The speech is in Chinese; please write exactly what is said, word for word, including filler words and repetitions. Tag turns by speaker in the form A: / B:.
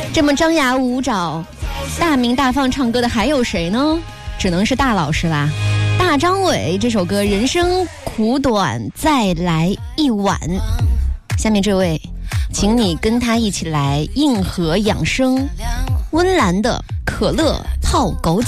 A: 这么张牙舞爪、大鸣大放唱歌的还有谁呢？只能是大老师啦。大张伟这首歌《人生苦短，再来一碗》，下面这位，请你跟他一起来硬核养生，温岚的可乐泡枸杞。